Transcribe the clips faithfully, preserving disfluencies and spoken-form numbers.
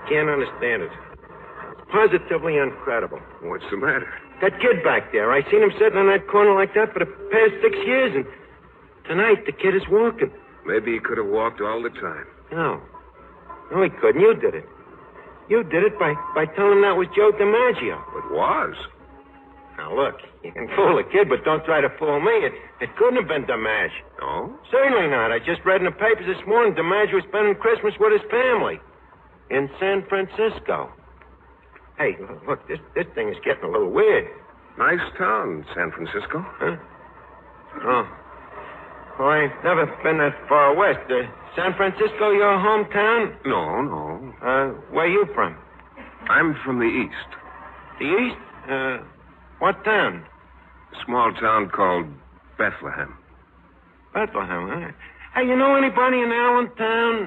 can't understand it. It's positively incredible. What's the matter? That kid back there, I seen him sitting in that corner like that for the past six years, and tonight the kid is walking. Maybe he could have walked all the time. No. No, he couldn't. You did it. You did it by, by telling him that was Joe DiMaggio. It was. Now, look, you can fool a kid, but don't try to fool me. It, it couldn't have been DiMaggio. No? Certainly not. I just read in the papers this morning DiMaggio was spending Christmas with his family in San Francisco. Hey, look, this, this thing is getting a little weird. Nice town, San Francisco. Huh? Oh. Well, I ain't never been that far west. Uh, San Francisco your hometown? No, no. Uh, where you from? I'm from the east. The east? Uh, what town? A small town called Bethlehem. Bethlehem, huh? Hey, you know anybody in Allentown?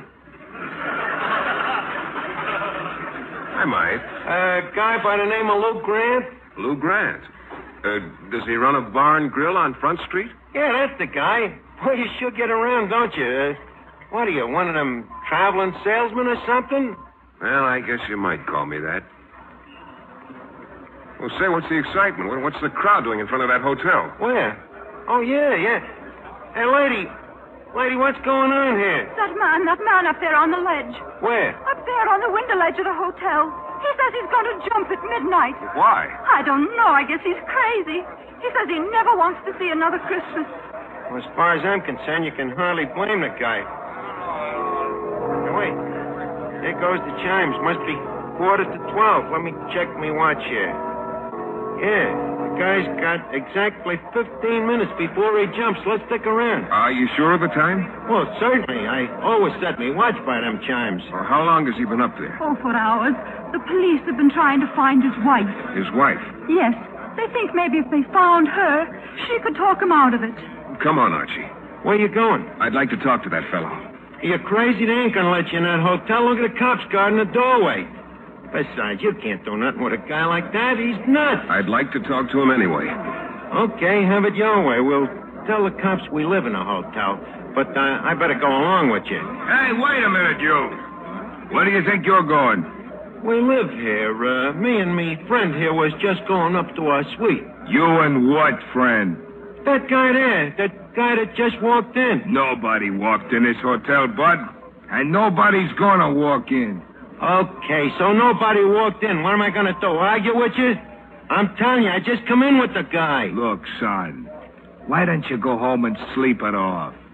I might. A uh, guy by the name of Lou Grant? Lou Grant. Uh, does he run a bar and grill on Front Street? Yeah, that's the guy. Boy, you sure get around, don't you? Uh, what are you, one of them traveling salesmen or something? Well, I guess you might call me that. Well, say, what's the excitement? What- What's the crowd doing in front of that hotel? Where? Oh, yeah, yeah. Hey, lady. Lady, what's going on here? That man, that man up there on the ledge. Where? Up there on the window ledge of the hotel. He says he's going to jump at midnight. Why? I don't know. I guess he's crazy. He says he never wants to see another Christmas. Well, as far as I'm concerned, you can hardly blame the guy. Now, wait. There goes the chimes. Must be quarter to twelve. Let me check my watch here. Yeah, the guy's got exactly fifteen minutes before he jumps. Let's stick around. Are you sure of the time? Well, certainly. I always set me watch by them chimes. Well, how long has he been up there? Oh, for hours. The police have been trying to find his wife. His wife? Yes. They think maybe if they found her, she could talk him out of it. Come on, Archie. Where you going? I'd like to talk to that fellow. You're crazy. They ain't gonna let you in that hotel. Look at the cops guarding the doorway. Besides, you can't do nothing with a guy like that. He's nuts. I'd like to talk to him anyway. Okay, have it your way. We'll tell the cops we live in a hotel, but uh, I better go along with you. Hey, wait a minute, you. Where do you think you're going? We live here. Uh, me and me friend here was just going up to our suite. You and what, friend? That guy there, that guy that just walked in. Nobody walked in this hotel, Bud. And nobody's gonna walk in. Okay, so nobody walked in. What am I going to do, argue with you? I'm telling you, I just come in with the guy. Look, son, why don't you go home and sleep it off?